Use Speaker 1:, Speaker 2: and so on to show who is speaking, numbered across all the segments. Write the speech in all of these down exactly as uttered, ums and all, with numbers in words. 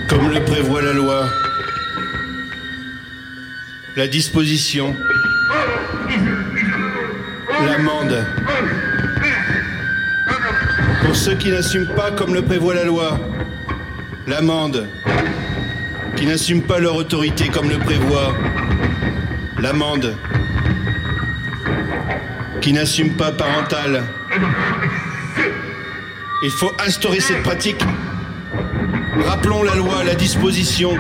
Speaker 1: Comme le prévoit la loi, la disposition, l'amende. Pour ceux qui n'assument pas comme le prévoit la loi, l'amende. Qui n'assument pas leur autorité comme le prévoit, l'amende. Qui n'assument pas parental. Il faut instaurer cette pratique. Rappelons la loi, la disposition,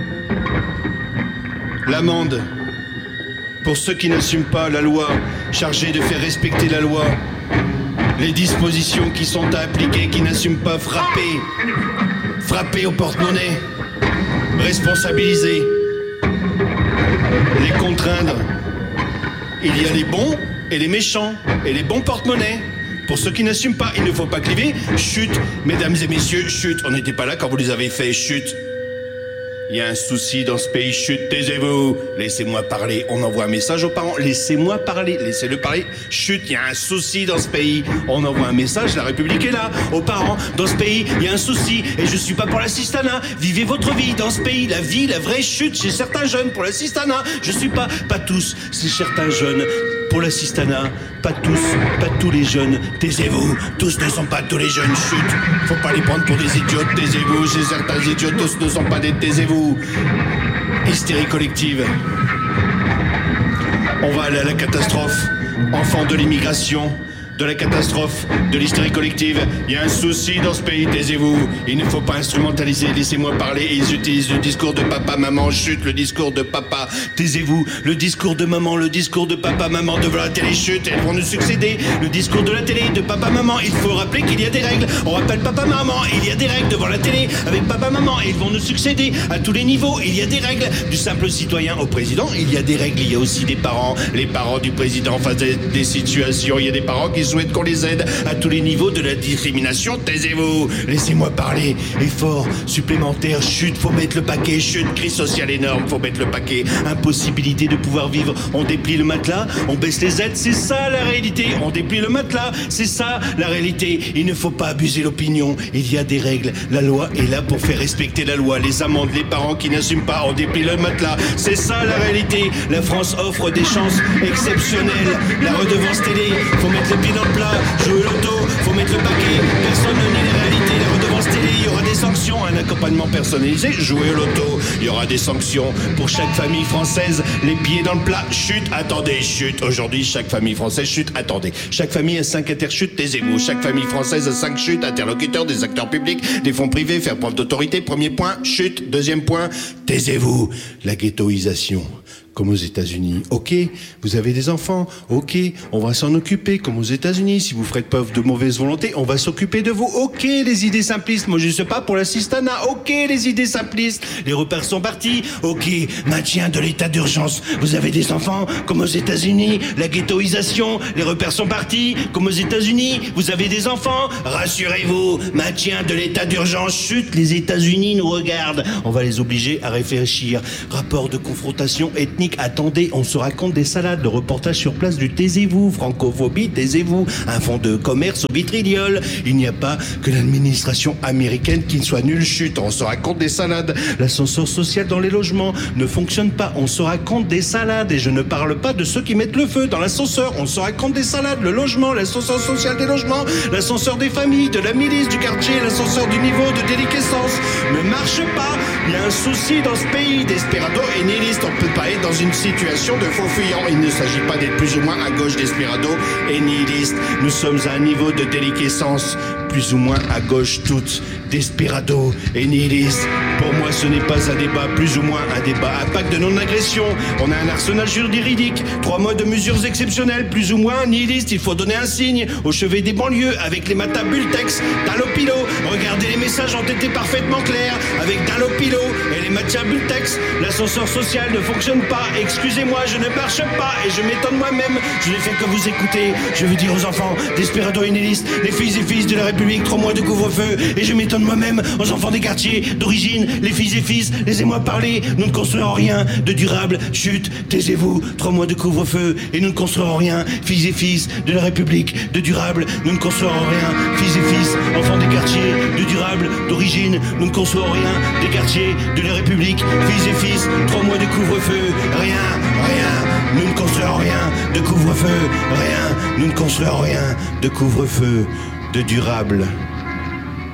Speaker 1: l'amende. Pour ceux qui n'assument pas la loi, chargés de faire respecter la loi, les dispositions qui sont à appliquer, qui n'assument pas, frapper, frapper au porte-monnaie, responsabiliser, les contraindre. Il y a les bons et les méchants, et les bons porte-monnaie. Pour ceux qui n'assument pas, il ne faut pas cliver. Chut, mesdames et messieurs, chut. On n'était pas là quand vous les avez fait, chut. Il y a un souci dans ce pays, chut, taisez-vous. Laissez-moi parler. On envoie un message aux parents. Laissez-moi parler. Laissez-le parler. Chut, il y a un souci dans ce pays. On envoie un message, la République est là. Aux parents, dans ce pays, il y a un souci. Et je suis pas pour l'assistanat. Vivez votre vie dans ce pays. La vie, la vraie chute chez certains jeunes pour l'assistanat. Je suis pas, pas tous, c'est certains jeunes. Pour l'assistanat, pas tous, pas tous les jeunes. Taisez-vous, tous ne sont pas tous les jeunes. Chut, faut pas les prendre pour des idiotes. Taisez-vous, chez certains idiots, tous ne sont pas des taisez-vous. Hystérie collective. On va aller à la catastrophe. Enfants de l'immigration, de la catastrophe, de l'hystérie collective. Il y a un souci dans ce pays, taisez-vous. Il ne faut pas instrumentaliser, laissez-moi parler. Ils utilisent le discours de papa, maman, chut, le discours de papa, taisez-vous. Le discours de maman, le discours de papa, maman devant la télé, chut, elles vont nous succéder. Le discours de la télé, de papa, maman, il faut rappeler qu'il y a des règles. On rappelle papa, maman, il y a des règles devant la télé. Avec papa, maman, ils vont nous succéder à tous les niveaux. Il y a des règles, du simple citoyen au président, il y a des règles. Il y a aussi des parents, les parents du président face à des situations. Il y a des parents qui souhaitent qu'on les aide à tous les niveaux de la discrimination. Taisez-vous, laissez-moi parler. Effort supplémentaire, chute, faut mettre le paquet. Chute, crise sociale énorme, faut mettre le paquet. Impossibilité de pouvoir vivre, on déplie le matelas, on baisse les aides, c'est ça la réalité. On déplie le matelas, c'est ça la réalité. Il ne faut pas abuser l'opinion, il y a des règles. La loi est là pour faire respecter la loi. Les amendes, les parents qui n'assument pas, on déplie le matelas, c'est ça la réalité. La France offre des chances exceptionnelles. La redevance télé, faut mettre le pied dans le plat. Jouer l'auto, faut mettre le paquet. Personne ne nie les réalités. La redevance télé, il y aura des sanctions. Un accompagnement personnalisé, jouer l'auto. Il y aura des sanctions pour chaque famille française. Les pieds dans le plat. Chut, attendez, chut. Aujourd'hui, chaque famille française, chut, attendez. Chaque famille a cinq interchutes, taisez-vous. Chaque famille française a cinq chutes. Interlocuteurs, des acteurs publics, des fonds privés, faire preuve d'autorité. Premier point, chut. Deuxième point, taisez-vous. La ghettoisation. Comme aux États-Unis. Ok, vous avez des enfants. Ok, on va s'en occuper. Comme aux États-Unis. Si vous faites preuve de mauvaise volonté, on va s'occuper de vous. Ok, les idées simplistes. Moi, je ne sais pas pour l'assistanat. Ok, les idées simplistes. Les repères sont partis. Ok, maintien de l'état d'urgence. Vous avez des enfants. Comme aux États-Unis. La ghettoisation. Les repères sont partis. Comme aux États-Unis. Vous avez des enfants. Rassurez-vous. Maintien de l'état d'urgence. Chut, les États-Unis nous regardent. On va les obliger à réfléchir. Rapport de confrontation ethnique. Attendez, on se raconte des salades. Le reportage sur place du taisez-vous. Francophobie, taisez-vous. Un fonds de commerce au vitriol. Il n'y a pas que l'administration américaine qui soit nulle. Chut, on se raconte des salades. L'ascenseur social dans les logements ne fonctionne pas. On se raconte des salades. Et je ne parle pas de ceux qui mettent le feu dans l'ascenseur. On se raconte des salades. Le logement, l'ascenseur social des logements, l'ascenseur des familles, de la milice, du quartier, l'ascenseur du niveau de déliquescence ne marche pas. Il y a un souci dans ce pays. Desperado et nihiliste. On peut pas être dans une situation de faux fuyant. Il ne s'agit pas d'être plus ou moins à gauche d'Esperado et nihiliste. Nous sommes à un niveau de déliquescence plus ou moins à gauche toutes. Desperado et nihiliste. Pour moi, ce n'est pas un débat, plus ou moins un débat. Un pacte de non-agression. On a un arsenal juridique. Trois mois de mesures exceptionnelles, plus ou moins nihiliste. Il faut donner un signe au chevet des banlieues avec les matins-bultex. Dalopilo. Regardez, les messages ont été parfaitement clairs. Avec Dalopilo et les matins-bultex. L'ascenseur social ne fonctionne pas. Excusez-moi, je ne marche pas et je m'étonne moi-même. Je n'ai fait que vous écouter. Je veux dire aux enfants, Desperado et nihiliste, les filles et fils de la République République, trois mois de couvre-feu. Et je m'étonne moi-même aux enfants des quartiers d'origine, les filles et fils, laissez-moi parler. Nous ne construirons rien de durable. Chut, taisez-vous, trois mois de couvre-feu. Et nous ne construirons rien, filles et fils de la République, de durable. Nous ne construirons rien, filles et fils, enfants des quartiers, de durable, d'origine. Nous ne construirons rien, des quartiers de la République, filles et fils, trois mois de couvre-feu. Rien, rien, nous ne construirons rien de couvre-feu. Rien, nous ne construirons rien de couvre-feu, de durable.